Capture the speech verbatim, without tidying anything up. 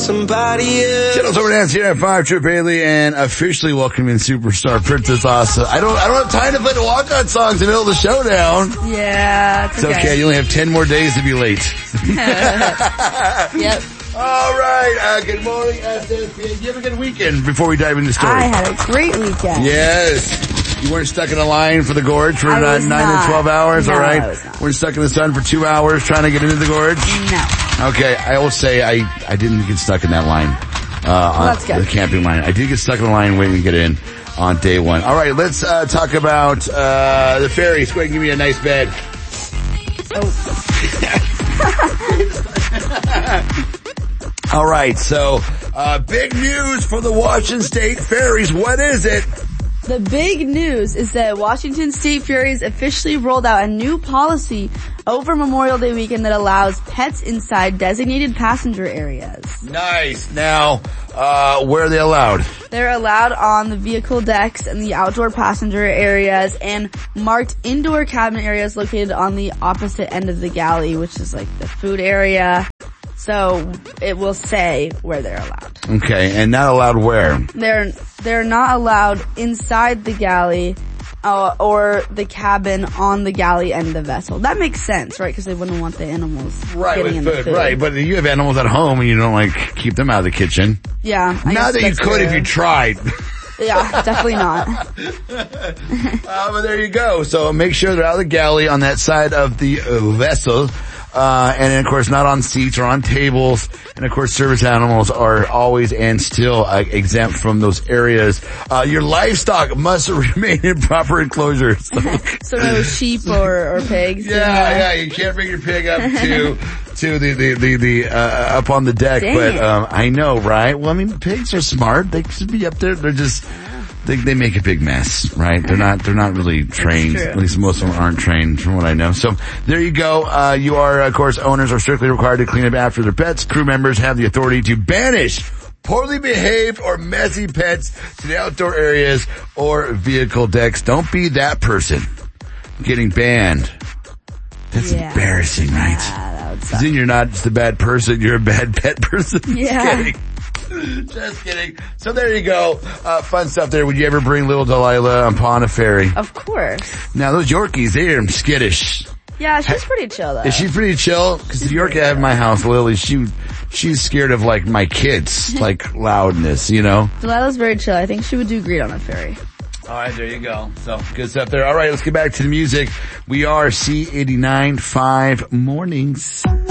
somebody else. Channels over dance here at five, Trip Haley, and officially welcoming superstar Princess Asa. I don't, I don't have time to play the walk-on songs in the middle of the showdown. Yeah, it's, It's okay. okay. You only have ten more days to be late. Yep. All right. Uh, good morning, S S P. Did you have a good weekend before we dive into the story? I had a great weekend. Yes. You weren't stuck in a line for the gorge for I uh, was nine not. to twelve hours, No, all right? I was not. Weren't stuck in the sun for two hours trying to get into the gorge? No. Okay, I will say I, I didn't get stuck in that line. Uh, on that's good. the camping line. I did get stuck in the line waiting to get in on day one. All right, let's uh, talk about uh, the ferries. Go ahead and give me a nice bed. Oh. All right, so uh big news for the Washington State Ferries. What is it? The big news is that Washington State Ferries officially rolled out a new policy over Memorial Day weekend that allows pets inside designated passenger areas. Nice. Now, uh where are they allowed? They're allowed on the vehicle decks and the outdoor passenger areas and marked indoor cabin areas located on the opposite end of the galley, which is like the food area. So it will say where they're allowed. Okay, and not allowed where? They're they're not allowed inside the galley uh, or the cabin on the galley end of the vessel. That makes sense, right? Because they wouldn't want the animals Right, getting with in food, the food. right. But you have animals at home and you don't like keep them out of the kitchen. Yeah. I Not guess that you that's could if true. you tried. Yeah, definitely not. Uh, but there you go. So make sure they're out of the galley on that side of the uh, vessel. Uh, and then of course not on seats or on tables. And of course service animals are always and still uh, exempt from those areas. Uh, your livestock must remain in proper enclosures. So, So no sheep or, or pigs. in yeah, there. yeah, you can't bring your pig up to, to the, the, the, the, uh, up on the deck. Dang But, it. um, I know, right? Well, I mean, pigs are smart. They should be up there. They're just, They, they make a big mess, right? They're not, they're not really trained. true. At least most of them aren't trained from what I know. So there you go. Uh, you are, of course, owners are strictly required to clean up after their pets. Crew members have the authority to banish poorly behaved or messy pets to the outdoor areas or vehicle decks. Don't be that person getting banned. That's Yeah. embarrassing, right? Yeah, that would 'Cause suck. then you're not just a bad person, you're a bad pet person. Yeah. Just kidding. Just kidding. So there you go. Uh, fun stuff there. Would you ever bring little Delilah upon a ferry? Of course. Now those Yorkies, they're skittish. Yeah, she's pretty chill though. Is she pretty chill? Cause the Yorkie I have in my house, Lily, she, she's scared of like my kids, like loudness, you know? Delilah's very chill. I think she would do great on a ferry. Alright, there you go. So, good stuff there. Alright, let's get back to the music. We are C eighty-nine point five Mornings.